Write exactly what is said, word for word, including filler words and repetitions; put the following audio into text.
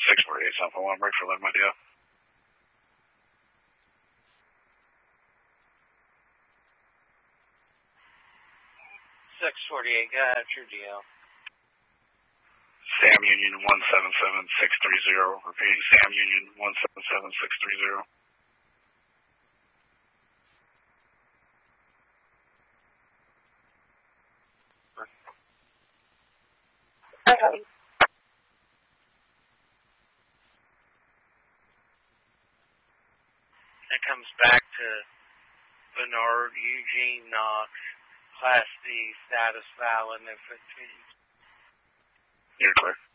six forty-eight, South one, break for eleven, my deal. six forty-eight, got your deal. Sam Union one seven seven six three zero. Repeating, Sam Union one seven seven six three zero. Okay. It comes back to Bernard Eugene Knox, Class D, status valid, and fifteen. You're clear.